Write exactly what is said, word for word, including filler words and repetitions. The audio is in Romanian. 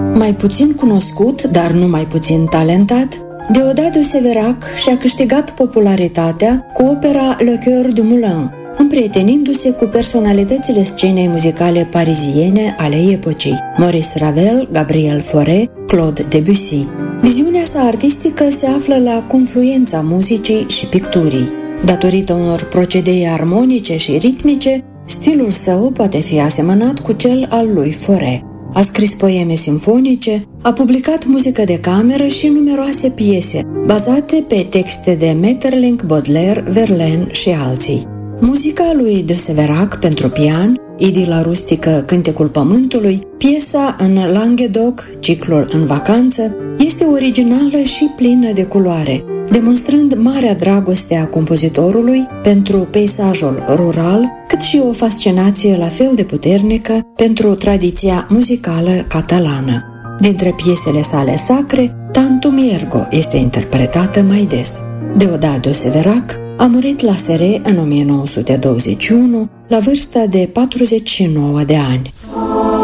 Mai puțin cunoscut, dar nu mai puțin talentat, Deodat Severac și-a câștigat popularitatea cu opera Le Cœur du Moulin, împrietenindu-se cu personalitățile scenei muzicale pariziene ale epocii, Maurice Ravel, Gabriel Fauré, Claude Debussy. Viziunea sa artistică se află la confluența muzicii și picturii. Datorită unor procedee armonice și ritmice, stilul său poate fi asemănat cu cel al lui Fauré. A scris poeme simfonice, a publicat muzică de cameră și numeroase piese, bazate pe texte de Maeterlinck, Baudelaire, Verlaine și alții. Muzica lui de Séverac pentru pian, idila rustică Cântecul Pământului, piesa În Languedoc, ciclul În vacanță, este originală și plină de culoare, demonstrând marea dragoste a compozitorului pentru peisajul rural, cât și o fascinație la fel de puternică pentru tradiția muzicală catalană. Dintre piesele sale sacre, Tantum Ergo este interpretată mai des. Deodat Severac a murit la Sere în o mie nouă sute douăzeci și unu, la vârsta de patruzeci și nouă de ani.